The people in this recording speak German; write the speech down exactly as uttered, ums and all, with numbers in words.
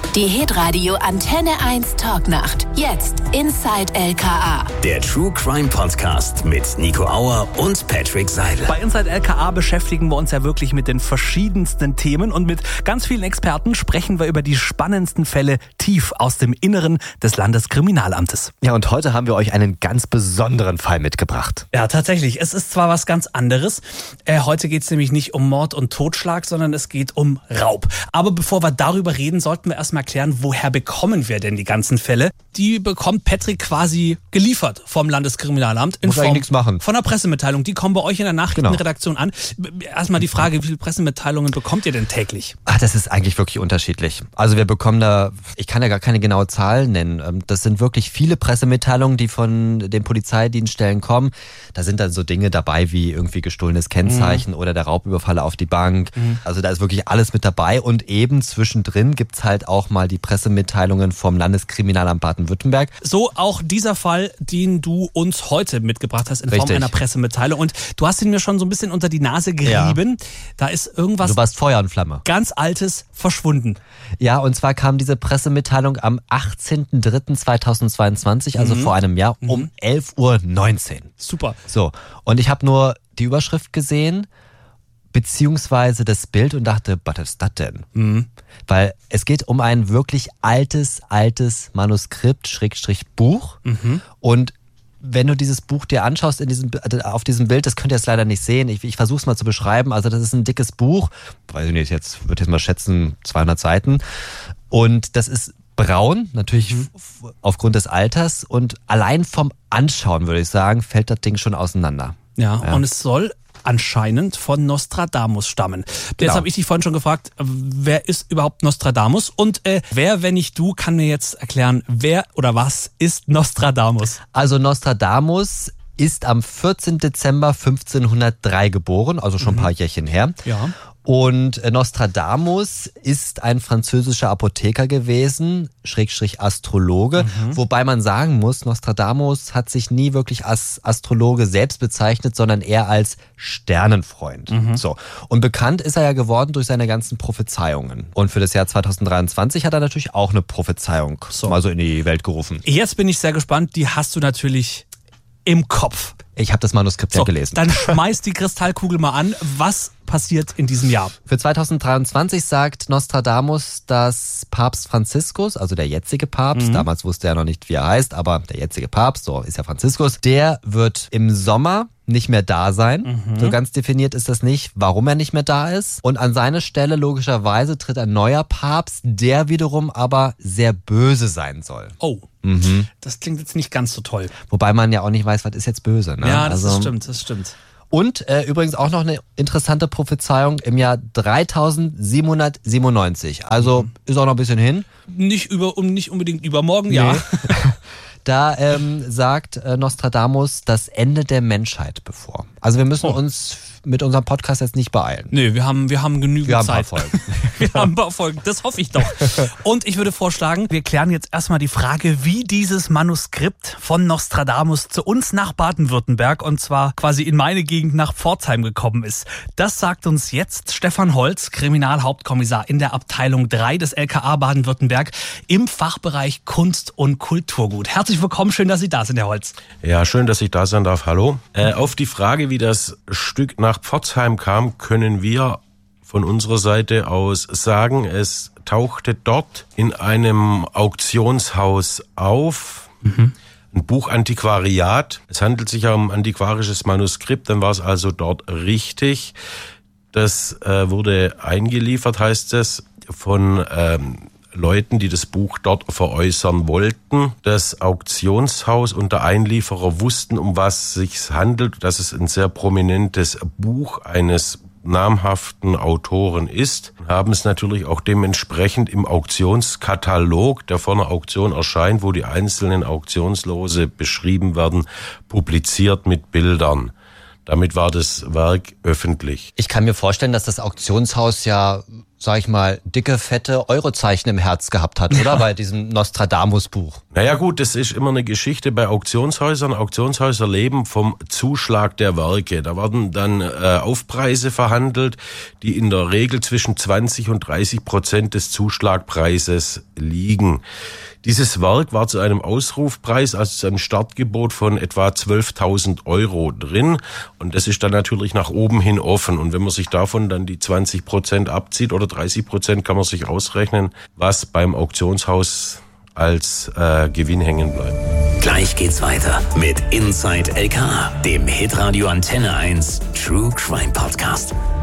Die Hitradio Antenne eins Talknacht. Jetzt Inside L K A. Der True Crime Podcast mit Nico Auer und Patrick Seidel. Bei Inside L K A beschäftigen wir uns ja wirklich mit den verschiedensten Themen und mit ganz vielen Experten sprechen wir über die spannendsten Fälle tief aus dem Inneren des Landeskriminalamtes. Ja, und heute haben wir euch einen ganz besonderen Fall mitgebracht. Ja, tatsächlich. Es ist zwar was ganz anderes. Äh, heute geht es nämlich nicht um Mord und Totschlag, sondern es geht um Raub. Aber bevor wir darüber reden, sollten wir erstmal erklären, woher bekommen wir denn die ganzen Fälle? Die bekommt Patrick quasi geliefert vom Landeskriminalamt in Muss Form eigentlich nichts machen. von einer Pressemitteilung. Die kommen bei euch in der Nachrichtenredaktion an. Erstmal die Frage, wie viele Pressemitteilungen bekommt ihr denn täglich? Ach, das ist eigentlich wirklich unterschiedlich. Also wir bekommen da, ich kann ja gar keine genaue Zahl nennen. Das sind wirklich viele Pressemitteilungen, die von den Polizeidienststellen kommen. Da sind dann so Dinge dabei wie irgendwie gestohlenes Kennzeichen mhm. oder der Raubüberfall auf die Bank. Mhm. Also da ist wirklich alles mit dabei. Und eben zwischendrin gibt's halt auch mal die Pressemitteilungen vom Landeskriminalamt Baden-Württemberg. So auch dieser Fall, den du uns heute mitgebracht hast in Form Richtig. einer Pressemitteilung. Und du hast ihn mir schon so ein bisschen unter die Nase gerieben. Ja. Da ist irgendwas du warst Feuer und Flamme. Ganz Altes verschwunden. Ja, und zwar kam diese Pressemitteilung am achtzehnten dritten zweitausendzweiundzwanzig, also mhm. vor einem Jahr, um mhm. elf Uhr neunzehn. Super. So, und ich habe nur die Überschrift gesehen, beziehungsweise das Bild und dachte, was ist das denn? Mhm. Weil es geht um ein wirklich altes, altes Manuskript, Schrägstrich Buch. Mhm. Und wenn du dieses Buch dir anschaust in diesem, auf diesem Bild, das könnt ihr jetzt leider nicht sehen, ich, ich versuche es mal zu beschreiben, also das ist ein dickes Buch, weiß ich nicht, jetzt würde ich jetzt mal schätzen, zweihundert Seiten. Und das ist braun, natürlich mhm. f- aufgrund des Alters, und allein vom Anschauen, würde ich sagen, fällt das Ding schon auseinander. Ja, ja. Und es soll anscheinend von Nostradamus stammen. Jetzt genau. habe ich dich vorhin schon gefragt, wer ist überhaupt Nostradamus? Und äh, wer, wenn nicht du, kann mir jetzt erklären, wer oder was ist Nostradamus? Also Nostradamus ist am vierzehnten Dezember fünfzehnhundertdrei geboren, also schon ein paar Jährchen her. Ja. Und Nostradamus ist ein französischer Apotheker gewesen, Schrägstrich Astrologe, mhm. wobei man sagen muss, Nostradamus hat sich nie wirklich als Astrologe selbst bezeichnet, sondern eher als Sternenfreund. Mhm. So. Und bekannt ist er ja geworden durch seine ganzen Prophezeiungen. Und für das Jahr zweitausenddreiundzwanzig hat er natürlich auch eine Prophezeiung so. mal so in die Welt gerufen. Jetzt bin ich sehr gespannt, die hast du natürlich im Kopf. Ich habe das Manuskript so, ja gelesen. Dann schmeiß die Kristallkugel mal an. Was passiert in diesem Jahr? Für zweitausenddreiundzwanzig sagt Nostradamus, dass Papst Franziskus, also der jetzige Papst, mhm. damals wusste er noch nicht, wie er heißt, aber der jetzige Papst, so ist ja Franziskus, der wird im Sommer nicht mehr da sein. Mhm. So ganz definiert ist das nicht, warum er nicht mehr da ist. Und an seine Stelle logischerweise tritt ein neuer Papst, der wiederum aber sehr böse sein soll. Oh, mhm. das klingt jetzt nicht ganz so toll. Wobei man ja auch nicht weiß, was ist jetzt böse. Ne? Ja, das also, stimmt, das stimmt. Und äh, übrigens auch noch eine interessante Prophezeiung im Jahr dreitausendsiebenhundertsiebenundneunzig. Also mhm. ist auch noch ein bisschen hin. Nicht über, um nicht unbedingt übermorgen, nee. ja. Da ähm, sagt äh, Nostradamus das Ende der Menschheit bevor. Also wir müssen oh. uns mit unserem Podcast jetzt nicht beeilen. Nee, wir haben, wir haben genügend wir haben Zeit. Ein paar Folgen. wir haben ein paar Folgen, das hoffe ich doch. Und ich würde vorschlagen, wir klären jetzt erstmal die Frage, wie dieses Manuskript von Nostradamus zu uns nach Baden-Württemberg und zwar quasi in meine Gegend nach Pforzheim gekommen ist. Das sagt uns jetzt Stefan Holz, Kriminalhauptkommissar in der Abteilung drei des L K A Baden-Württemberg im Fachbereich Kunst und Kulturgut. Herzlich willkommen, schön, dass Sie da sind, Herr Holz. Ja, schön, dass ich da sein darf. Hallo. Äh, auf die Frage, wie das Stück nach Pforzheim kam, können wir von unserer Seite aus sagen, es tauchte dort in einem Auktionshaus auf, mhm. ein Buchantiquariat. Es handelt sich ja um antiquarisches Manuskript, dann war es also dort richtig. Das äh, wurde eingeliefert, heißt es, von ähm, Leuten, die das Buch dort veräußern wollten. Das Auktionshaus und der Einlieferer wussten, um was es sich handelt, dass es ein sehr prominentes Buch eines namhaften Autoren ist, haben es natürlich auch dementsprechend im Auktionskatalog, der vor einer Auktion erscheint, wo die einzelnen Auktionslose beschrieben werden, publiziert mit Bildern. Damit war das Werk öffentlich. Ich kann mir vorstellen, dass das Auktionshaus ja sag ich mal, dicke, fette Eurozeichen im Herz gehabt hat, oder? Bei diesem Nostradamus-Buch. Naja gut, das ist immer eine Geschichte bei Auktionshäusern. Auktionshäuser leben vom Zuschlag der Werke. Da werden dann äh, Aufpreise verhandelt, die in der Regel zwischen zwanzig und dreißig Prozent des Zuschlagpreises liegen. Dieses Werk war zu einem Ausrufpreis, also zu einem Startgebot von etwa zwölftausend Euro drin. Und das ist dann natürlich nach oben hin offen. Und wenn man sich davon dann die zwanzig Prozent abzieht oder dreißig Prozent, kann man sich ausrechnen, was beim Auktionshaus als äh, Gewinn hängen bleibt. Gleich geht's weiter mit Inside L K, dem Hitradio Antenne eins True Crime Podcast.